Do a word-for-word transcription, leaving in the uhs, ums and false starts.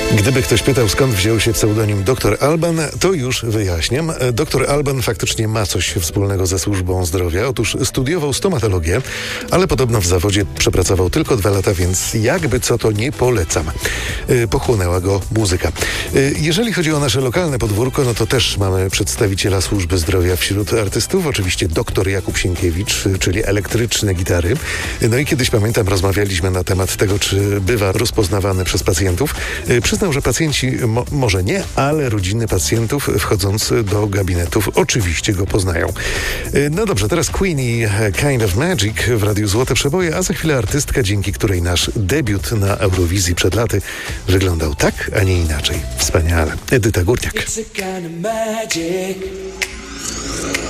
Gdyby ktoś pytał, skąd wziął się pseudonim doktor Alban, to już wyjaśniam. doktor Alban faktycznie ma coś wspólnego ze służbą zdrowia. Otóż studiował stomatologię, ale podobno w zawodzie przepracował tylko dwa lata, więc jakby co to nie polecam. Yy, pochłonęła go muzyka. Yy, jeżeli chodzi o nasze lokalne podwórko, no to też mamy przedstawiciela służby zdrowia wśród artystów. Oczywiście doktor Jakub Sienkiewicz, czyli elektryczne gitary. No i kiedyś, pamiętam, rozmawialiśmy na temat tego, czy bywa rozpoznawany przez pacjentów. Yy, przyznał, że pacjenci, mo, może nie, ale rodziny pacjentów wchodząc do gabinetów oczywiście go poznają. Yy, no dobrze, teraz Queen i Kind of Magic w Radiu Złote Przeboje, a za chwilę artystka, dzięki której nasz debiut na Eurowizji przed laty wyglądał tak, a nie inaczej. Wspaniale. Edyta Górniak.